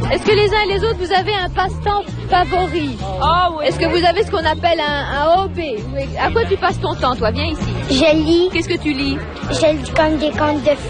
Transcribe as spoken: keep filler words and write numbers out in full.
Est-ce que les uns et les autres, vous avez un passe-temps favori? Oh oui. Est-ce que vous avez ce qu'on appelle un, un hobby? À quoi tu passes ton temps, toi? Viens ici. Je lis. Qu'est-ce que tu lis? Je lis comme des contes de